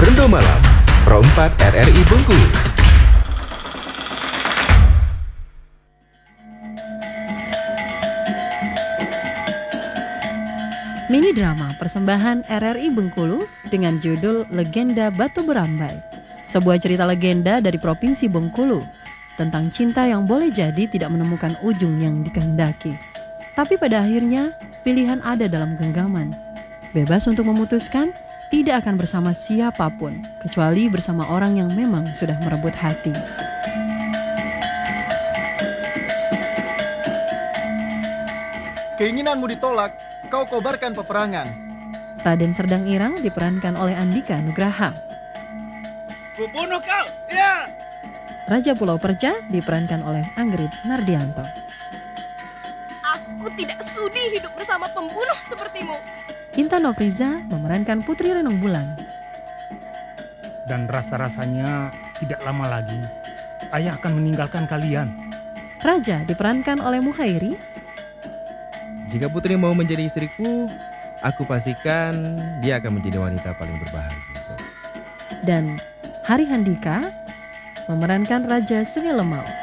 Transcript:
Rendo Malam, Pro 4 RRI Bengkulu. Mini drama persembahan RRI Bengkulu dengan judul Legenda Batu Berambai. Sebuah cerita legenda dari Provinsi Bengkulu tentang cinta yang boleh jadi tidak menemukan ujung yang dikehendaki. Tapi pada akhirnya pilihan ada dalam genggaman. Bebas untuk memutuskan, tidak akan bersama siapapun, kecuali bersama orang yang memang sudah merebut hati. Keinginanmu ditolak, kau kobarkan peperangan. Raden Serdang Irang diperankan oleh Andika Nugraha. Kubunuh kau, ya! Raja Pulau Perca diperankan oleh Anggrit Nardianto. Aku tidak sudi hidup bersama pembunuh sepertimu. Intan Nofriza memerankan Putri Renung Bulan. Dan rasa-rasanya tidak lama lagi ayah akan meninggalkan kalian. Raja diperankan oleh Muhairi. Jika Putri mau menjadi istriku, aku pastikan dia akan menjadi wanita paling berbahagia. Dan Hari Handika memerankan Raja Sungai Lemau.